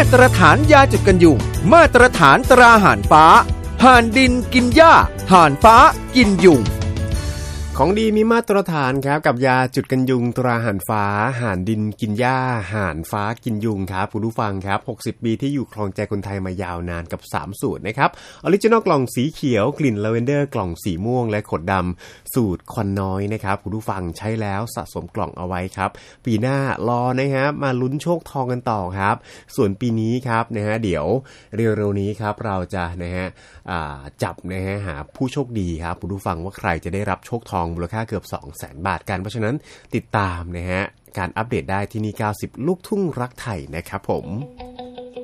ตรฐานยาจุดกันยุงมาตรฐานตราห่านฟ้าห่านดินกินหญ้าห่านฟ้ากินยุงของดีมีมาตรฐานครับกับยาจุดกันยุงตราห่านฟ้าห่านดินกินหญ้าห่านฟ้ากินยุงครับคุณผู้ฟังครับ60ปีที่อยู่ครองใจคนไทยมายาวนานกับ3สูตรนะครับออริจินอลกล่องสีเขียวกลิ่นลาเวนเดอร์กล่องสีม่วงและขวดดำสูตรควันน้อยนะครับคุณผู้ฟังใช้แล้วสะสมกล่องเอาไว้ครับปีหน้ารอนะครับมาลุ้นโชคทองกันต่อครับส่วนปีนี้ครับนะฮะเดี๋ยวเร็วๆนี้ครับเราจะนะฮะจับนะฮะหาผู้โชคดีครับคุณผู้ฟังว่าใครจะได้รับโชคทองมูลค่าเกือบ 200,000 บาทกันเพราะฉะนั้นติดตามนะฮะการอัปเดตได้ที่นี่90ลูกทุ่งรักไทยนะครับผม